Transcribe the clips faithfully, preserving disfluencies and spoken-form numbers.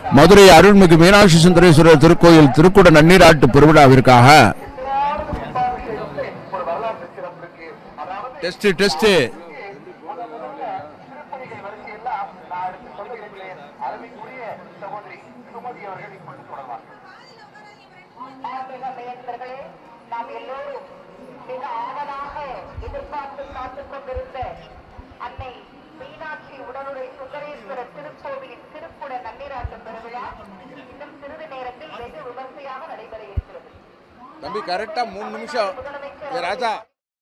மதுரை அருள்மிகு மீனாட்சி சுந்தரேஸ்வரர் திருக்கோயில் திருக்குட நன்னீராட்டு பெருவிழாவிற்காக test test நாம் எல்லோரும் மிக ஆவலாக எதிர்பார்த்து காத்துக் கொண்டிருந்த அன்னை மீனாட்சி உடனுரை சுந்தரேஸ்வரர் திருக்கோவிலின் திருக்குட நன்னீராட்டு பெருவிழா இன்னும் சிறிது நேரத்தில் வெகு விமர்சையாக நடைபெற இருக்கிறது. தம்பி கரெக்டா மூணு நிமிஷம் ராஜா.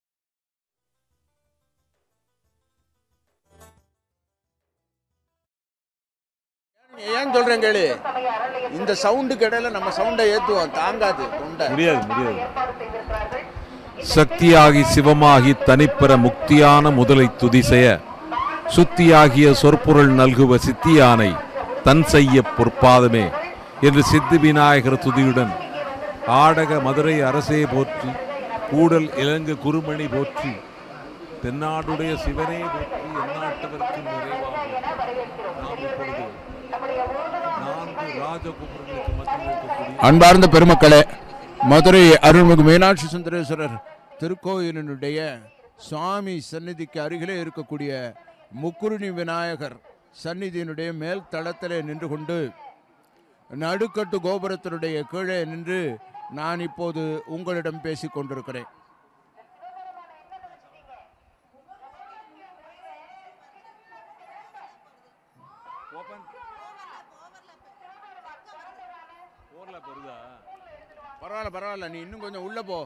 ஏன் சொல்றேன் கேளு, இந்த சவுண்டுக்கு இடையில நம்ம சவுண்டை ஏத்துவோம், தாங்காது தொண்டை. முடியாது முடியாது. சக்தியாகி சிவமாகி தனிப்பெற முக்தியான முதலை துதிசெய சுத்தியாகிய சொற்பொருள் நல்குவ சித்தியானை தன் செய்ய பொற்பாதமே என்று சித்தி விநாயகர் துதியுடன் ஆடக மதுரை அரசே போற்றி, கூடல் இலங்கு குருமணி போற்றி, தென்னாடுடைய சிவனே போற்றி, எந்நாட்டவர்க்கும் நிறைவாக நாம் இப்பொழுது நான்கு ராஜகோபுரங்களுக்கு மத்தியில் இருக்கக்கூடிய அன்பார்ந்த பெருமக்களே, மதுரை அருள்மிகு மீனாட்சி சுந்தரேஸ்வரர் திருக்கோயிலினுடைய சுவாமி சந்நிதிக்கு அருகிலே இருக்கக்கூடிய முக்குருணி விநாயகர் சந்நிதியினுடைய மேல் தளத்திலே நின்று கொண்டு நடுக்கட்டு கோபுரத்தினுடைய கீழே நின்று நான் இப்போது உங்களிடம் பேசிக் கொண்டிருக்கிறேன். பரவாயில்ல பரவாயில்ல, நீ இன்னும் கொஞ்சம் உள்ள போ.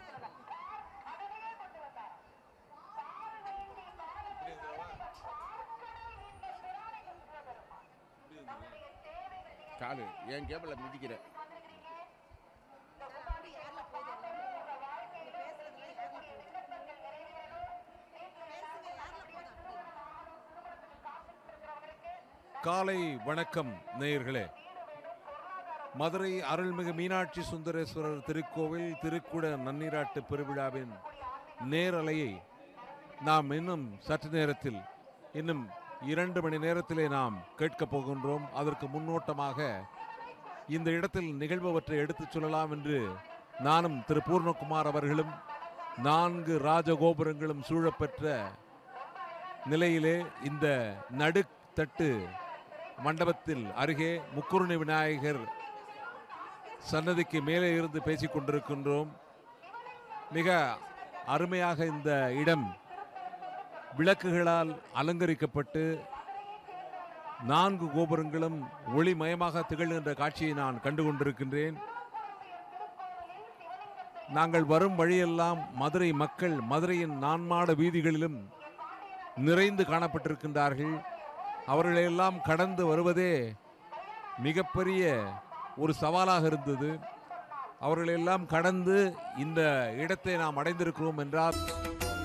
காலு ஏன் கேபிள மிதிக்கிற? காலை வணக்கம் நேயர்களே. மதுரை அருள்மிகு மீனாட்சி சுந்தரேஸ்வரர் திருக்கோவில் திருக்குட நன்னீராட்டு பெருவிழாவின் நேரலையை நாம் இன்னும் சற்று நேரத்தில், இன்னும் இரண்டு மணி நேரத்திலே நாம் கேட்கப் போகின்றோம். அதற்கு முன்னோட்டமாக இந்த இடத்தில் நிகழ்பவற்றை எடுத்துச் சொல்லலாம் என்று நானும் திரு பூர்ணகுமார் அவர்களும் நான்கு ராஜகோபுரங்களும் சூழப்பெற்ற நிலையிலே இந்த நடுத்தட்டு மண்டபத்தில் அருகே முக்குருணி விநாயகர் சன்னதிக்கு மேலே இருந்து பேசிக் கொண்டிருக்கின்றோம். மிக அருமையாக இந்த இடம் விளக்குகளால் அலங்கரிக்கப்பட்டு நான்கு கோபுரங்களும் ஒளிமயமாக திகழ்கின்ற காட்சியை நான் கண்டு கொண்டிருக்கின்றேன். நாங்கள் வரும் வழியெல்லாம் மதுரை மக்கள் மதுரையின் நான்மாட வீதிகளிலும் நிறைந்து காணப்பட்டிருக்கின்றார்கள். அவர்களெல்லாம் கடந்து வருவதே மிகப்பெரிய ஒரு சவாலாக இருந்தது. அவர்களெல்லாம் கடந்து இந்த இடத்தை நாம் அடைந்திருக்கிறோம் என்றால்